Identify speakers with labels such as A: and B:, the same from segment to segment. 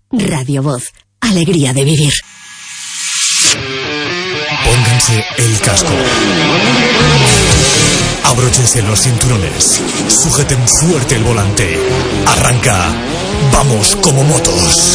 A: Radio Voz, alegría de vivir.
B: Pónganse el casco. Abróchense los cinturones. Sujeten fuerte el volante. Arranca. Vamos como motos.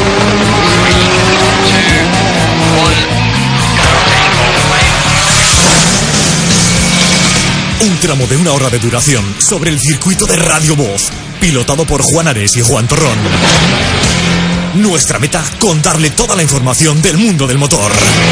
B: Un tramo de 1 hora de duración sobre el circuito de Radio Voz, pilotado por Juan Ares y Juan Torrón. Nuestra meta, contarle toda la información del mundo del motor.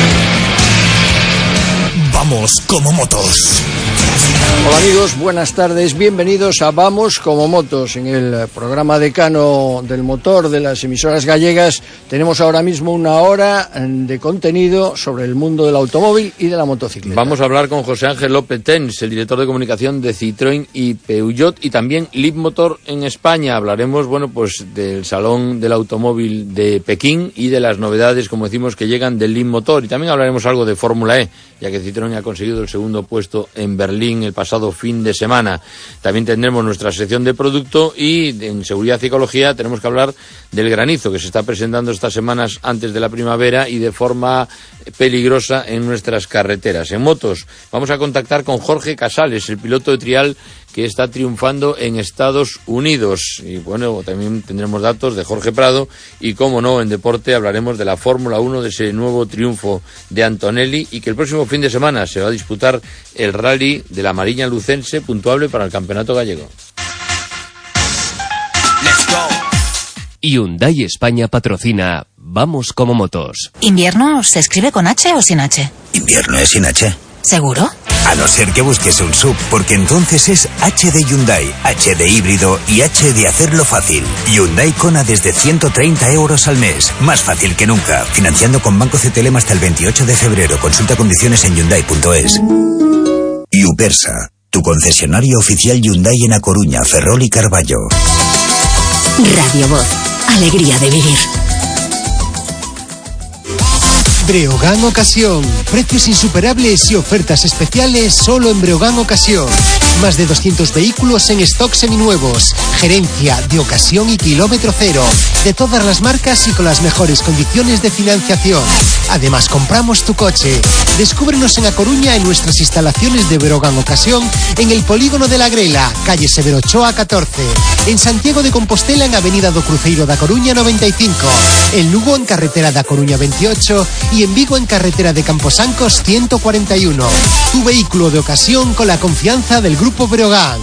B: Vamos como motos.
C: Hola amigos, buenas tardes, bienvenidos a Vamos como motos. En el programa decano del motor de las emisoras gallegas tenemos ahora mismo 1 hora de contenido sobre el mundo del automóvil y de la motocicleta.
D: Vamos a hablar con José Ángel López Tens, el director de comunicación de Citroën y Peugeot, y también Leapmotor en España. Hablaremos, pues del Salón del Automóvil de Pekín y de las novedades, como decimos, que llegan del Leapmotor, y también hablaremos algo de Fórmula E, ya que Citroën ha conseguido el 2º puesto en Berlín el pasado fin de semana. También tendremos nuestra sección de producto, y en seguridad y ecología tenemos que hablar del granizo que se está presentando estas semanas antes de la primavera y de forma peligrosa en nuestras carreteras. En motos vamos a contactar con Jorge Casales, el piloto de trial que está triunfando en Estados Unidos. Y también tendremos datos de Jorge Prado, y cómo no, en deporte hablaremos de la Fórmula 1, de ese nuevo triunfo de Antonelli, y que el próximo fin de semana se va a disputar el rally de la Mariña Lucense, puntuable para el campeonato gallego.
E: Hyundai España patrocina Vamos como motos.
F: ¿Invierno se escribe con H o sin H?
G: Invierno es sin H.
F: ¿Seguro?
G: A no ser que busques un SUV, porque entonces es H de Hyundai, H de híbrido y H de hacerlo fácil. Hyundai Kona desde 130 € al mes. Más fácil que nunca. Financiando con Banco CTLM hasta el 28 de febrero. Consulta condiciones en Hyundai.es. Upersa, tu concesionario oficial Hyundai en A Coruña, Ferrol y Carballo.
A: Radio Voz, alegría de vivir.
H: Breogán Ocasión. Precios insuperables y ofertas especiales solo en Breogán Ocasión. Más de 200 vehículos en stock seminuevos. Gerencia de ocasión y kilómetro cero. De todas las marcas y con las mejores condiciones de financiación. Además, compramos tu coche. Descúbrenos en A Coruña en nuestras instalaciones de Breogán Ocasión, en el Polígono de la Grela, calle Severo Ochoa 14. En Santiago de Compostela, en Avenida do Cruzeiro da Coruña 95. En Lugo, en carretera da Coruña 28. Y en Vigo, en carretera de Camposancos 141. Tu vehículo de ocasión con la confianza del Grupo Breogán.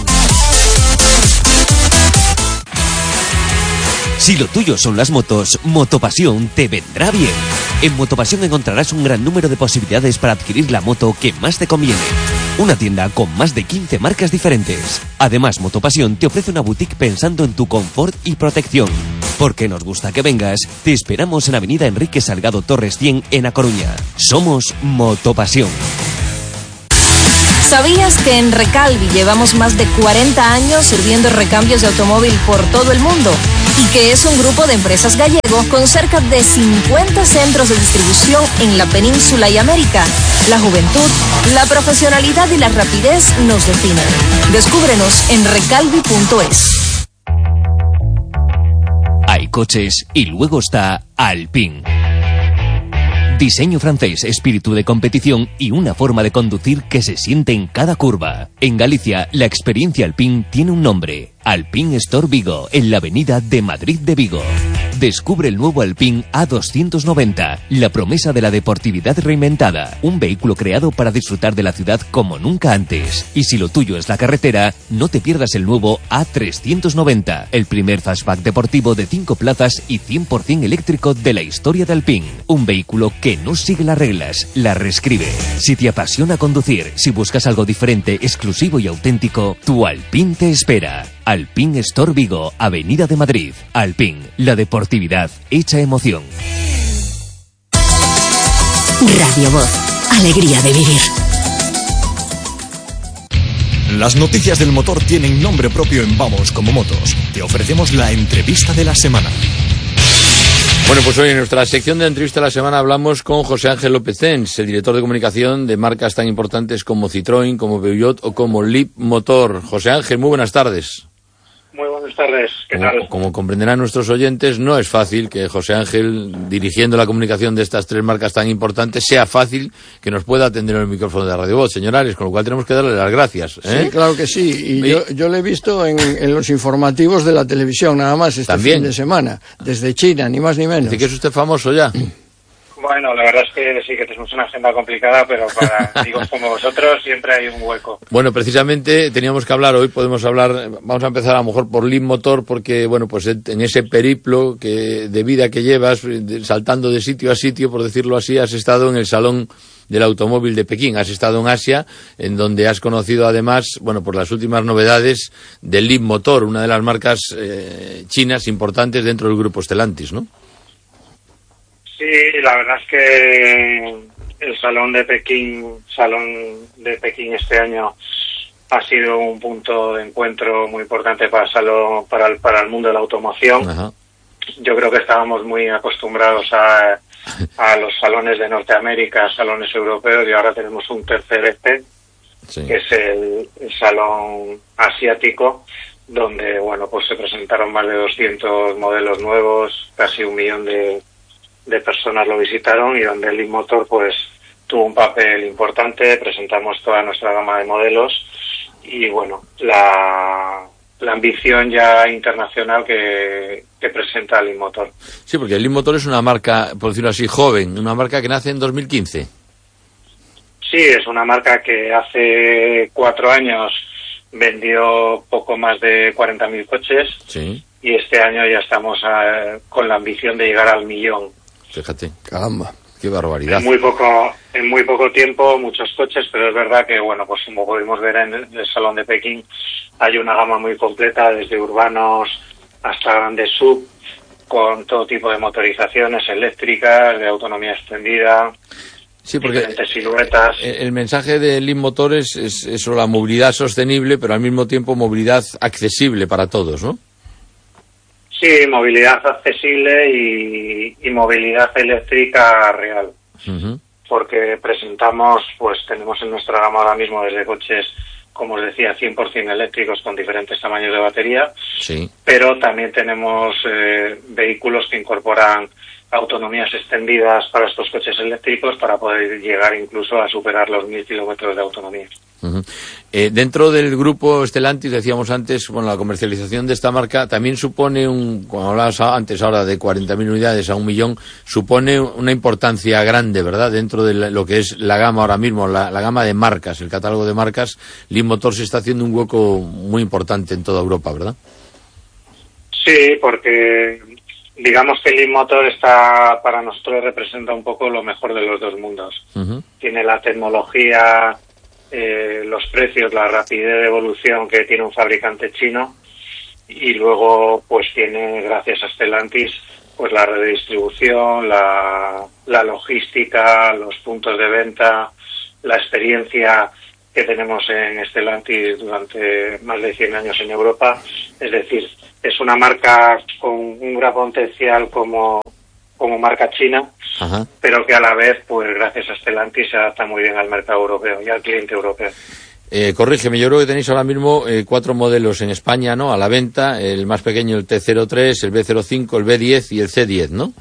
E: Si lo tuyo son las motos, Motopasión te vendrá bien. En Motopasión encontrarás un gran número de posibilidades para adquirir la moto que más te conviene. Una tienda con más de 15 marcas diferentes. Además, Motopasión te ofrece una boutique pensando en tu confort y protección. Porque nos gusta que vengas, te esperamos en Avenida Enrique Salgado Torres 100 en A Coruña. Somos Motopasión.
I: ¿Sabías que en Recalvi llevamos más de 40 años sirviendo recambios de automóvil por todo el mundo? Y que es un grupo de empresas gallego con cerca de 50 centros de distribución en la península y América. La juventud, la profesionalidad y la rapidez nos definen. Descúbrenos en recalvi.es.
E: Hay coches y luego está Alpine. Diseño francés, espíritu de competición y una forma de conducir que se siente en cada curva. En Galicia, la experiencia Alpine tiene un nombre: Alpine Store Vigo, en la avenida de Madrid de Vigo. Descubre el nuevo Alpine A290, la promesa de la deportividad reinventada. Un vehículo creado para disfrutar de la ciudad como nunca antes. Y si lo tuyo es la carretera, no te pierdas el nuevo A390, el primer fastback deportivo de 5 plazas y 100% eléctrico de la historia de Alpine. Un vehículo que no sigue las reglas, las reescribe. Si te apasiona conducir, si buscas algo diferente, exclusivo y auténtico, tu Alpine te espera. Alpine Store Vigo, Avenida de Madrid. Alpine, la deportividad hecha emoción.
A: Radio Voz, alegría de vivir.
B: Las noticias del motor tienen nombre propio en Vamos como motos. Te ofrecemos la entrevista de la semana.
D: Pues hoy en nuestra sección de entrevista de la semana hablamos con José Ángel López Tens, el director de comunicación de marcas tan importantes como Citroën, como Peugeot o como Leapmotor. José Ángel, muy buenas tardes.
J: Muy buenas tardes, ¿qué tal?
D: Como comprenderán nuestros oyentes, no es fácil que José Ángel, dirigiendo la comunicación de estas tres marcas tan importantes, sea fácil que nos pueda atender en el micrófono de Radio Voz, señor Ares, con lo cual tenemos que darle las gracias.
C: Sí, claro que sí, y yo le he visto en los informativos de la televisión, nada más, fin de semana, desde China, ni más ni menos.
D: Dice que es usted famoso ya.
J: Bueno, la verdad es que sí que tenemos una agenda complicada, pero para amigos como vosotros siempre hay un hueco.
D: Bueno, precisamente teníamos que hablar hoy, vamos a empezar a lo mejor por Leapmotor, porque bueno, pues en ese periplo de vida que llevas, saltando de sitio a sitio, por decirlo así, has estado en el Salón del Automóvil de Pekín, has estado en Asia, en donde has conocido además, bueno, por las últimas novedades de Leapmotor, una de las marcas chinas importantes dentro del grupo Stellantis, ¿no?
J: Sí, la verdad es que el Salón de Pekín este año ha sido un punto de encuentro muy importante para el mundo de la automoción. Ajá. Yo creo que estábamos muy acostumbrados a los salones de Norteamérica, salones europeos, y ahora tenemos un tercer sí, que es el salón asiático, donde bueno, pues se presentaron más de 200 modelos nuevos, casi 1 millón de personas lo visitaron, y donde el Leapmotor pues tuvo un papel importante. Presentamos toda nuestra gama de modelos y bueno, la ambición ya internacional que presenta el Leapmotor.
D: Sí, porque el Leapmotor es una marca, por decirlo así, joven, una marca que nace en 2015.
J: Sí, es una marca que hace 4 años vendió poco más de 40.000 coches. Sí. Y este año ya estamos con la ambición de llegar al 1.000.000.
D: Fíjate, caramba, qué barbaridad.
J: En muy poco tiempo, muchos coches, pero es verdad que, bueno, pues como pudimos ver en el Salón de Pekín, hay una gama muy completa, desde urbanos hasta grandes sub, con todo tipo de motorizaciones eléctricas, de autonomía extendida,
D: sí, porque
J: diferentes siluetas.
D: El mensaje de Leapmotor es eso, la movilidad sostenible, pero al mismo tiempo movilidad accesible para todos, ¿no?
J: Sí, movilidad accesible y movilidad eléctrica real. Uh-huh. Porque tenemos en nuestra gama ahora mismo desde coches, como os decía, 100% eléctricos con diferentes tamaños de batería. Sí. Pero también tenemos vehículos que incorporan autonomías extendidas para estos coches eléctricos para poder llegar incluso a superar los 1.000 kilómetros de autonomía.
D: Uh-huh. Dentro del grupo Stellantis, decíamos antes, bueno, la comercialización de esta marca también supone como hablabas antes ahora de 40.000 unidades a 1.000.000, supone una importancia grande, ¿verdad? Dentro de lo que es la gama ahora mismo, la gama de marcas, el catálogo de marcas, Leapmotor se está haciendo un hueco muy importante en toda Europa, ¿verdad?
J: Sí, porque digamos que el Leapmotor para nosotros representa un poco lo mejor de los dos mundos. Uh-huh. Tiene la tecnología, los precios, la rapidez de evolución que tiene un fabricante chino, y luego pues tiene, gracias a Stellantis, pues la red de distribución, la logística, los puntos de venta, la experiencia que tenemos en Stellantis durante más de 100 años en Europa. Es decir, es una marca con un gran potencial como marca china. Ajá. Pero que a la vez, pues gracias a Stellantis, se adapta muy bien al mercado europeo y al cliente europeo.
D: Corrígeme, yo creo que tenéis ahora mismo 4 modelos en España, ¿no?, a la venta: el más pequeño, el T03, el B05, el B10 y el C10, ¿no?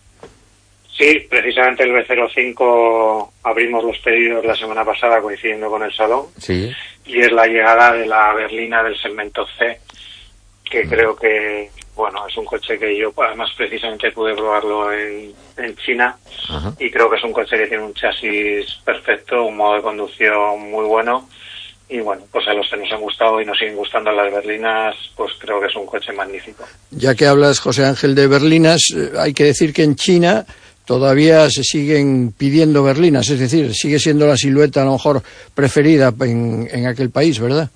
J: Sí, precisamente el B05 abrimos los pedidos la semana pasada coincidiendo con el salón. Sí. Y es la llegada de la berlina del segmento C, que creo que, bueno, es un coche que yo además precisamente pude probarlo en China. Ajá. Y creo que es un coche que tiene un chasis perfecto, un modo de conducción muy bueno, y bueno, pues a los que nos han gustado y nos siguen gustando las berlinas, pues creo que es un coche magnífico.
C: Ya que hablas, José Ángel, de berlinas, hay que decir que en China todavía se siguen pidiendo berlinas, es decir, sigue siendo la silueta a lo mejor preferida en aquel país, ¿verdad?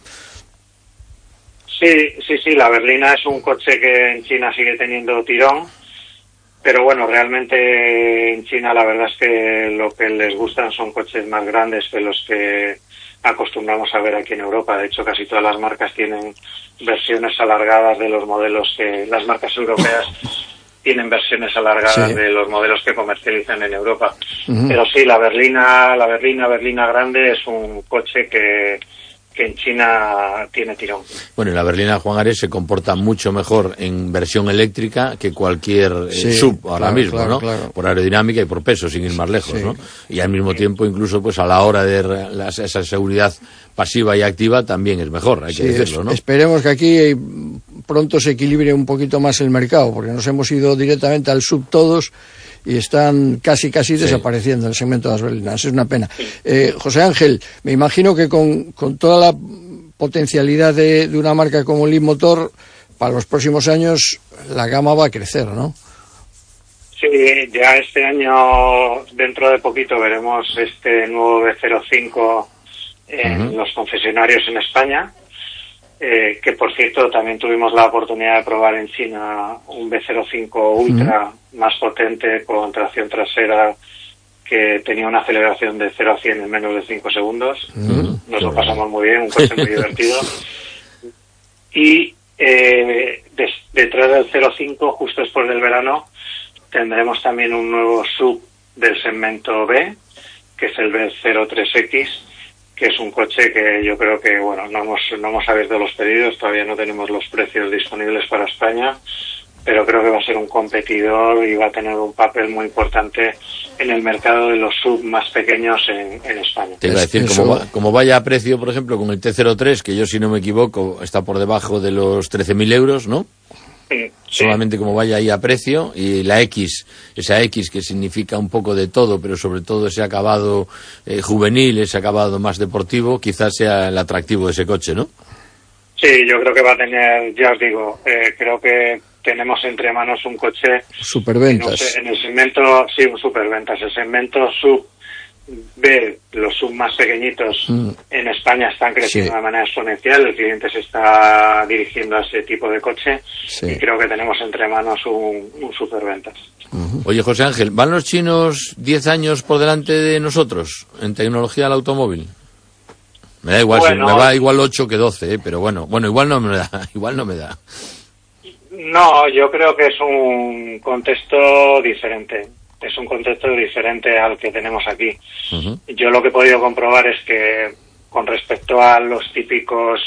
J: Sí, la berlina es un coche que en China sigue teniendo tirón, pero bueno, realmente en China la verdad es que lo que les gustan son coches más grandes que los que acostumbramos a ver aquí en Europa. De hecho, casi todas las marcas tienen versiones alargadas de los modelos que las marcas europeas tienen versiones alargadas de los modelos que comercializan en Europa. Uh-huh. Pero sí, la berlina grande es un coche que en China tiene tirón.
D: Bueno, y la berlina Juan Ares se comporta mucho mejor en versión eléctrica que cualquier sub ahora mismo, ¿no? Claro. Por aerodinámica y por peso, sin ir más lejos, ¿no? Y al mismo tiempo, incluso pues a la hora de esa seguridad pasiva y activa también es mejor, hay que decirlo, ¿no?
C: Esperemos que aquí pronto se equilibre un poquito más el mercado, porque nos hemos ido directamente al sub todos y están casi desapareciendo el segmento de las berlinas. Es una pena. José Ángel, me imagino que con toda la potencialidad de una marca como Leapmotor, para los próximos años la gama va a crecer, ¿no?
J: Sí, ya este año, dentro de poquito, veremos este nuevo B05 en los concesionarios en España, que por cierto también tuvimos la oportunidad de probar en China un B05 Ultra más potente con tracción trasera, que tenía una aceleración de 0 a 100 en menos de 5 segundos. Nos lo pasamos muy bien, un coche muy divertido. Y detrás del 05, justo después del verano, tendremos también un nuevo sub del segmento B, que es el B03X, que es un coche que yo creo que, bueno, no hemos abierto los pedidos, todavía no tenemos los precios disponibles para España, pero creo que va a ser un competidor y va a tener un papel muy importante en el mercado de los sub más pequeños en España.
D: Te iba a decir, como vaya a precio, por ejemplo, con el T03, que yo, si no me equivoco, está por debajo de los 13.000 euros, ¿no?
J: Sí.
D: Solamente como vaya ahí a precio, y la X, esa X que significa un poco de todo, pero sobre todo ese acabado juvenil, ese acabado más deportivo, quizás sea el atractivo de ese coche, ¿no?
J: Sí, yo creo que va a tener, ya os digo, creo que tenemos entre manos un coche
C: superventas.
J: En el segmento, sí, un superventas. El segmento sub B, los sub más pequeñitos en España están creciendo de manera exponencial. El cliente se está dirigiendo a ese tipo de coche y creo que tenemos entre manos un superventas.
D: Oye, José Ángel, ¿van los chinos 10 años por delante de nosotros en tecnología del automóvil? Me da igual,
J: bueno,
D: me va igual 8 que 12, pero bueno, igual no me da.
J: No, yo creo que es un contexto diferente. Es un contexto diferente al que tenemos aquí. Yo lo que he podido comprobar es que con respecto a los típicos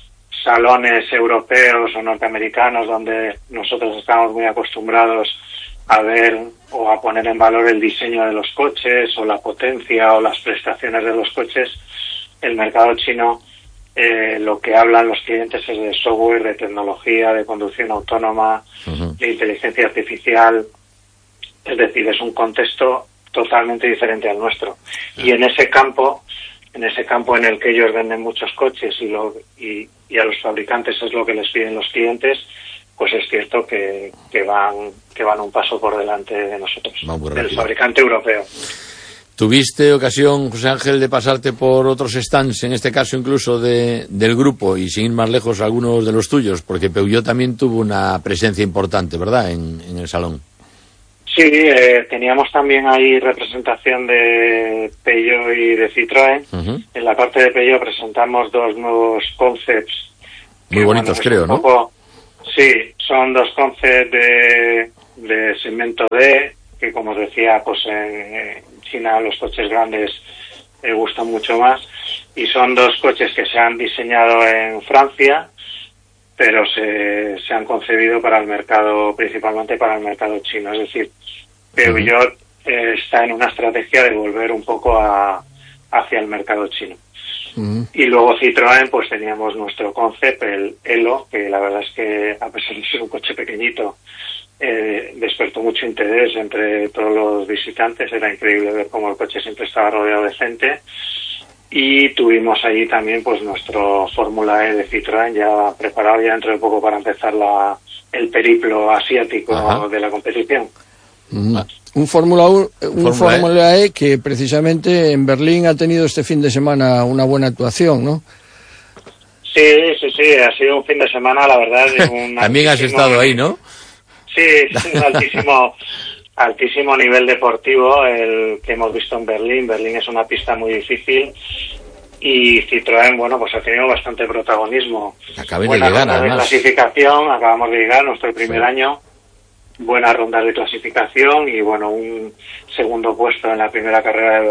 J: salones europeos o norteamericanos donde nosotros estamos muy acostumbrados a ver o a poner en valor el diseño de los coches o la potencia o las prestaciones de los coches, el mercado chino lo que hablan los clientes es de software, de tecnología, de conducción autónoma, de inteligencia artificial. Es decir, es un contexto totalmente diferente al nuestro. Y en ese campo en el que ellos venden muchos coches y a los fabricantes es lo que les piden los clientes, pues es cierto que van un paso por delante de nosotros, del fabricante europeo.
D: ¿Tuviste ocasión, José Ángel, de pasarte por otros stands, en este caso incluso del grupo, y sin ir más lejos algunos de los tuyos? Porque Peugeot también tuvo una presencia importante, ¿verdad?, en el salón.
J: Sí, teníamos también ahí representación de Peugeot y de Citroën. En la parte de Peugeot presentamos dos nuevos concepts.
D: Muy bonitos, creo, ¿no?
J: Sí, son dos concepts de segmento D, que como os decía, pues en China los coches grandes gustan mucho más, y son dos coches que se han diseñado en Francia, pero se han concebido para el mercado, principalmente para el mercado chino. Es decir, Peugeot está en una estrategia de volver un poco hacia el mercado chino. Y luego Citroën, pues teníamos nuestro concept, el Elo, que la verdad es que, a pesar de ser un coche pequeñito, despertó mucho interés entre todos los visitantes. Era increíble ver cómo el coche siempre estaba rodeado de gente. Y tuvimos allí también pues nuestro Fórmula E de Citroën ya preparado ya dentro de poco para empezar el periplo asiático de la competición.
C: Un Fórmula E que precisamente en Berlín ha tenido este fin de semana una buena actuación, ¿no?
J: Sí, ha sido un fin de semana, la verdad.
D: También has estado ahí, ¿no?
J: Sí, un altísimo nivel deportivo el que hemos visto en Berlín. Berlín es una pista muy difícil y Citroën, bueno, pues ha tenido bastante protagonismo.
D: Acabamos de llegar,
J: además. Clasificación, acabamos de llegar, nuestro primer año. Buenas rondas de clasificación y, bueno, un segundo puesto en la primera carrera de